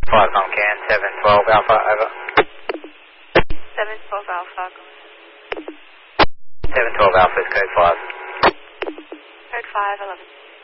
5 Comcan, 712 Alpha, over. 712 Alpha, go ahead. 712 Alpha is code 5. Code 5, 11.